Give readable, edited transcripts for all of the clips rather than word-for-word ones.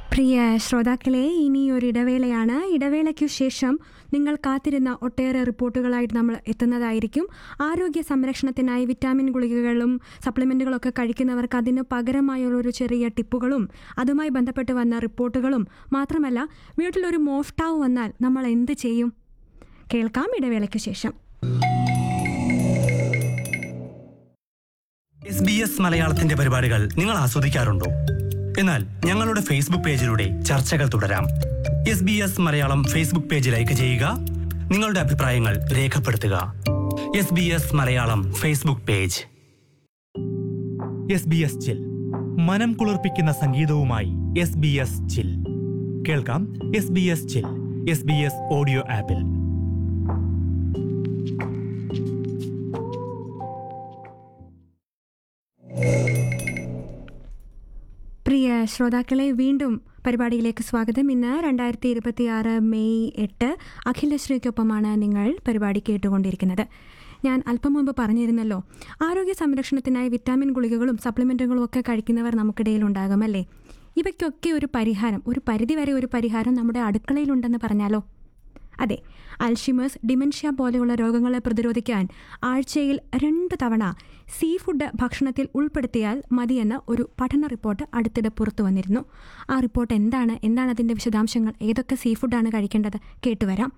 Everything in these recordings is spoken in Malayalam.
പ്രിയ ശ്രോതാക്കളെ, ഇനി ഒരു ഇടവേളയാണ്. ഇടവേളയ്ക്കു ശേഷം നിങ്ങൾ കാത്തിരുന്ന ഒട്ടേറെ റിപ്പോർട്ടുകളായിട്ട് നമ്മൾ എത്തുന്നതായിരിക്കും. ആരോഗ്യ സംരക്ഷണത്തിനായി വിറ്റാമിൻ ഗുളികകളും സപ്ലിമെൻറ്റുകളൊക്കെ കഴിക്കുന്നവർക്ക് അതിന് പകരമായുള്ളൊരു ചെറിയ ടിപ്പുകളും അതുമായി ബന്ധപ്പെട്ട് വന്ന റിപ്പോർട്ടുകളും മാത്രമല്ല, വീട്ടിലൊരു മോഷ്ടാവ് വന്നാൽ നമ്മൾ എന്ത് ചെയ്യും? കേൾക്കാം ഇടവേളയ്ക്കു ശേഷം. SBS മലയാളത്തിന്റെ പരിപാടികൾ നിങ്ങൾ ആസ്വദിക്കാറുണ്ടോ? എന്നാൽ ഞങ്ങളുടെ ഫേസ്ബുക്ക് പേജിലൂടെ ചർച്ചകൾ തുടരാം. SBS Malayalam Facebook page like ചെയ്യുക, നിങ്ങളുടെ അഭിപ്രായങ്ങൾ രേഖപ്പെടുത്തുക. SBS Malayalam Facebook page. SBS ചിൽ, മനം കുളിർപ്പിക്കുന്ന സംഗീതവുമായി SBS ചിൽ കേൾക്കാം. SBS ചിൽ SBS ഓഡിയോ ആപ്പിൽ. പ്രിയ ശ്രോതാക്കളെ, വീണ്ടും പരിപാടിയിലേക്ക് സ്വാഗതം. ഇന്ന് 2026 മെയ് 8 അഖിലശ്രീക്കൊപ്പമാണ് നിങ്ങൾ പരിപാടി കേട്ടുകൊണ്ടിരിക്കുന്നത്. ഞാൻ അല്പം മുമ്പ് പറഞ്ഞിരുന്നല്ലോ, ആരോഗ്യ സംരക്ഷണത്തിനായി വിറ്റാമിൻ ഗുളികകളും സപ്ലിമെൻറ്റുകളും ഒക്കെ കഴിക്കുന്നവർ നമുക്കിടയിലുണ്ടാകും അല്ലേ? ഇവയ്ക്കൊക്കെ ഒരു പരിഹാരം, ഒരു പരിധിവരെ ഒരു പരിഹാരം നമ്മുടെ അടുക്കളയിലുണ്ടെന്ന് പറഞ്ഞാലോ? അതെ, അൽഷിമേഴ്സ്, ഡിമെൻഷ്യ പോലെയുള്ള രോഗങ്ങളെ പ്രതിരോധിക്കാൻ ആഴ്ചയിൽ 2 തവണ സീ ഫുഡ് ഭക്ഷണത്തിൽ ഉൾപ്പെടുത്തിയാൽ മതിയെന്ന ഒരു പഠന റിപ്പോർട്ട് അടുത്തിടെ പുറത്തു വന്നിരുന്നു. ആ റിപ്പോർട്ട് എന്താണ് അതിൻ്റെ വിശദാംശങ്ങൾ, ഏതൊക്കെ സീ ഫുഡാണ് കഴിക്കേണ്ടത്, കേട്ടുവരാം.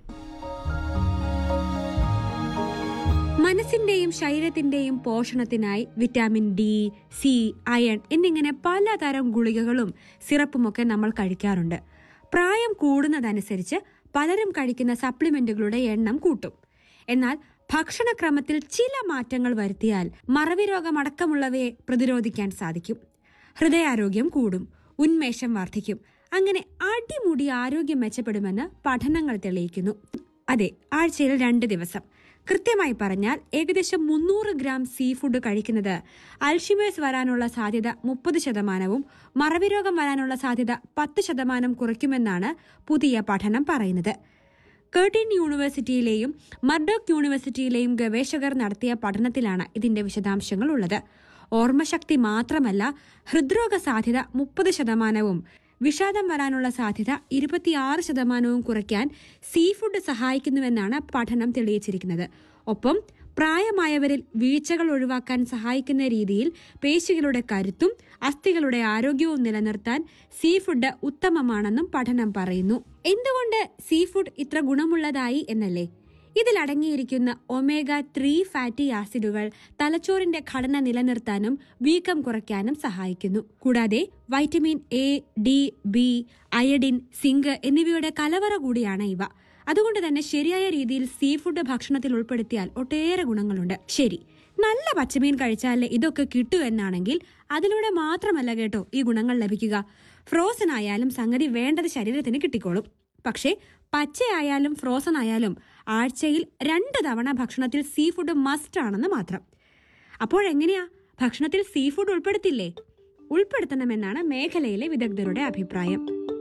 മനസ്സിന്റെയും ശരീരത്തിന്റെയും പോഷണത്തിനായി വിറ്റാമിൻ ഡി, സി, അയൺ എന്നിങ്ങനെ പലതരം ഗുളികകളും സിറപ്പുമൊക്കെ നമ്മൾ കഴിക്കാറുണ്ട്. പ്രായം കൂടുന്നതനുസരിച്ച് പലരും കഴിക്കുന്ന സപ്ലിമെന്റുകളുടെ എണ്ണം കൂട്ടും. എന്നാൽ ഭക്ഷണക്രമത്തിൽ ചില മാറ്റങ്ങൾ വരുത്തിയാൽ മറവി രോഗമടക്കമുള്ളവയെ പ്രതിരോധിക്കാൻ സാധിക്കും. ഹൃദയാരോഗ്യം കൂടും, ഉന്മേഷം വർദ്ധിക്കും, അങ്ങനെ അടിമുടി ആരോഗ്യം മെച്ചപ്പെടുമെന്ന് പഠനങ്ങൾ തെളിയിക്കുന്നു. അതെ, ആഴ്ചയിൽ 2 ദിവസം, കൃത്യമായി പറഞ്ഞാൽ ഏകദേശം 300 ഗ്രാം സീ ഫുഡ് കഴിക്കുന്നത് അൽഷിമേഴ്സ് വരാനുള്ള സാധ്യത 30%, മറവി രോഗം വരാനുള്ള സാധ്യത 10% കുറയ്ക്കുമെന്നാണ് പുതിയ പഠനം പറയുന്നത്. കേർട്ടിൻ യൂണിവേഴ്സിറ്റിയിലെയും മർഡോക്ക് യൂണിവേഴ്സിറ്റിയിലെയും ഗവേഷകർ നടത്തിയ പഠനത്തിലാണ് ഇതിന്റെ വിശദാംശങ്ങൾ ഉള്ളത്. ഓർമ്മശക്തി മാത്രമല്ല, ഹൃദ്രോഗ സാധ്യത 30%, വിഷാദം വരാനുള്ള സാധ്യത 26% കുറയ്ക്കാൻ സീ ഫുഡ് സഹായിക്കുന്നുവെന്നാണ് പഠനം തെളിയിച്ചിരിക്കുന്നത്. ഒപ്പം പ്രായമായവരിൽ വീഴ്ചകൾ ഒഴിവാക്കാൻ സഹായിക്കുന്ന രീതിയിൽ പേശികളുടെ കരുത്തും അസ്ഥികളുടെ ആരോഗ്യവും നിലനിർത്താൻ സീ ഫുഡ് ഉത്തമമാണെന്നും പഠനം പറയുന്നു. എന്തുകൊണ്ട് സീ ഫുഡ് ഇത്ര ഗുണമുള്ളതായി എന്നല്ലേ? ഇതിലടങ്ങിയിരിക്കുന്ന ഒമേഗ 3 ഫാറ്റി ആസിഡുകൾ തലച്ചോറിന്റെ ഘടന നിലനിർത്താനും വീക്കം കുറയ്ക്കാനും സഹായിക്കുന്നു. കൂടാതെ vitamin A, D, B, iodine, zinc എന്നിവയുടെ കലവറ കൂടിയാണ് ഇവ. അതുകൊണ്ട് തന്നെ ശരിയായ രീതിയിൽ സീ ഫുഡ് ഭക്ഷണത്തിൽ ഉൾപ്പെടുത്തിയാൽ ഒട്ടേറെ ഗുണങ്ങളുണ്ട്. ശരി, നല്ല പച്ചമീൻ കഴിച്ചാലേ ഇതൊക്കെ കിട്ടൂ എന്നാണെങ്കിൽ അതിലൂടെ മാത്രമല്ല കേട്ടോ ഈ ഗുണങ്ങൾ ലഭിക്കുക. ഫ്രോസൺ ആയാലും സംഗതി വേണ്ടത് ശരീരത്തിന് കിട്ടിക്കോളും. പക്ഷേ പച്ചയായാലും ഫ്രോസൺ ആയാലും ആഴ്ചയിൽ 2 തവണ ഭക്ഷണത്തിൽ സീ ഫുഡ് മസ്റ്റ് ആണെന്ന് മാത്രം. അപ്പോഴെങ്ങനെയാ, ഭക്ഷണത്തിൽ സീ ഫുഡ് ഉൾപ്പെടുത്തില്ലേ? ഉൾപ്പെടുത്തണമെന്നാണ് മേഖലയിലെ വിദഗ്ധരുടെ അഭിപ്രായം.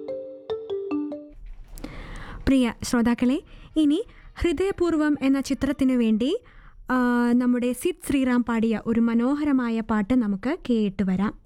പ്രിയ ശ്രോതാക്കളെ, ഇനി ഹൃദയപൂർവം എന്ന ചിത്രത്തിനു വേണ്ടി നമ്മുടെ സിദ് ശ്രീറാം പാടിയ ഒരു മനോഹരമായ പാട്ട് നമുക്ക് കേട്ടുവരാം.